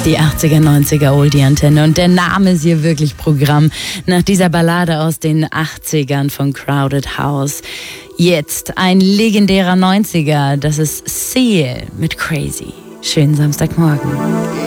Die 80er, 90er Oldie-Antenne und der Name ist hier wirklich Programm. Nach dieser Ballade aus den 80ern von Crowded House. Jetzt ein legendärer 90er, das ist Seal mit Crazy. Schönen Samstagmorgen.